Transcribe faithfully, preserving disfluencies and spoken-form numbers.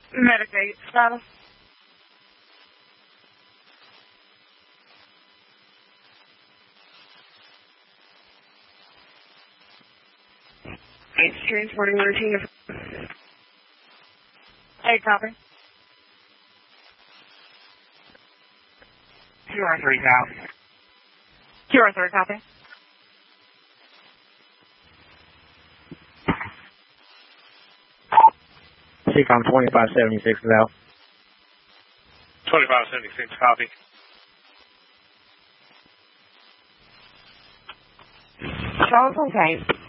Medicaid status. It's transporting routine. Hey, copy. Q R three, copy. Q R three, copy. C COM twenty-five seventy-six is out. twenty-five seventy-six, copy. Charles, okay.